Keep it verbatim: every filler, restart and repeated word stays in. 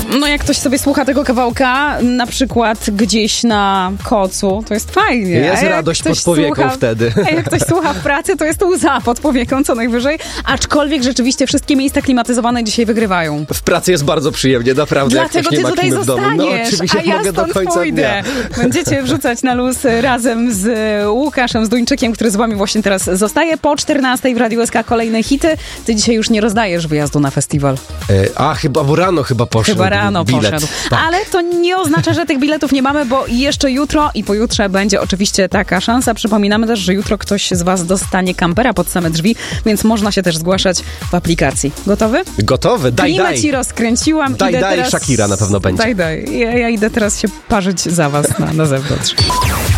No jak ktoś sobie słucha tego kawałka, na przykład gdzieś na kocu, to jest fajnie. Jest radość pod powieką słucha, wtedy. A jak ktoś słucha w pracy, to jest łza pod powieką co najwyżej. Aczkolwiek rzeczywiście wszystkie miejsca klimatyzowane dzisiaj wygrywają. W pracy jest bardzo przyjemnie, naprawdę. Dlatego jak ktoś ty nie ma tutaj klimy w domu. No zostaniesz, oczywiście a ja mogę do stąd końca pójdę. dnia. Będziecie wrzucać na luz razem z Łukaszem, z Duńczykiem, który z wami właśnie teraz zostaje. Po czternastej w Radiu S K kolejne hity. Ty dzisiaj już nie rozdajesz wyjazdu na festiwal. E, a, chyba, bo rano chyba poszedł Chyba rano bilet. poszedł. Tak. Ale to nie oznacza, że tych biletów nie mamy, bo jeszcze jutro i pojutrze będzie oczywiście taka szansa. Przypominamy też, że jutro ktoś z was dostanie kampera pod same drzwi, więc można się też zgłaszać w aplikacji. Gotowy? Gotowy? Daj, Klimat daj. ci rozkręciłam. Daj, idę daj, teraz... Shakira na pewno będzie. Daj, daj. Ja, ja idę teraz się parzyć za was na, na zewnątrz.